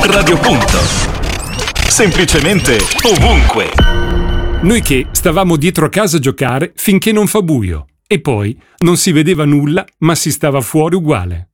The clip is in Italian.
Radio Punto. Semplicemente ovunque. Noi che stavamo dietro a casa a giocare finché non fa buio. E poi non si vedeva nulla, ma si stava fuori uguale.